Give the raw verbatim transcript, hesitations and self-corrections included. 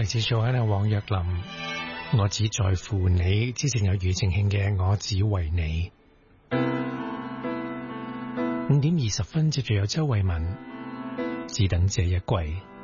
嚟自做緊嘅黃若琳，我只在乎你。之前有庾澄慶嘅我只為你。五點二十分，接住有周慧敏，只等這一季。